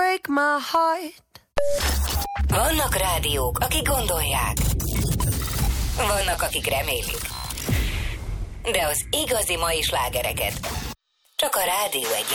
break my heart. Vannak rádiók, akik gondolják. Vannak, akik remélik. De az igazi mai slágereket csak a Rádió 1